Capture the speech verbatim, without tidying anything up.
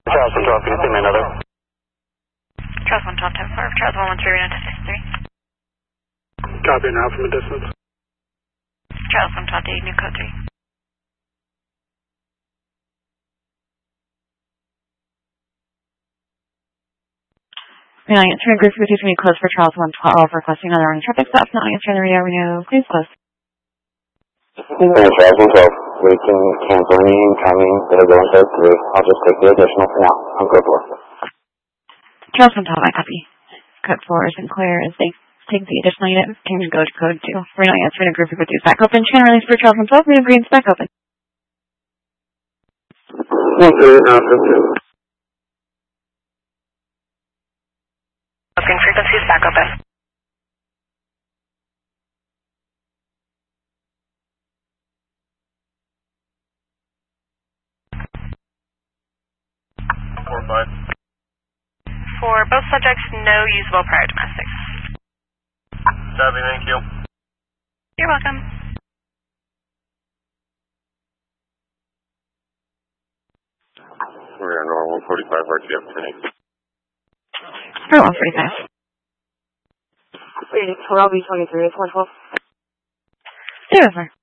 Charles one twelve, can you send me another? Charles one twelve, ten four, Charles one one three, Reno fifty-three. Copy now from a distance. Charles one twelve, New code three. May I answer a group fifty to be closed for Charles one twelve, requesting another on traffic stop, not answering the radio, renew, please close. Charles one twelve, waiting, canceling, incoming, they're going code three. I'll just take the additional for now. I'm code four. Charles one twelve, I copy. Code four isn't clear as they take the additional unit, can go to code two. We're not answering a group fifty is back open. Channel release for Charles one twelve, renew green's back open. Okay, now fifty. Green frequency is back open. Four five. For both subjects, no usable prior domestics. Copy, thank you. You're welcome. We are Nora one forty-five, R T F ten eight. For one forty-five. Wait, Robbie twenty-three, it's one twelve. Zero four.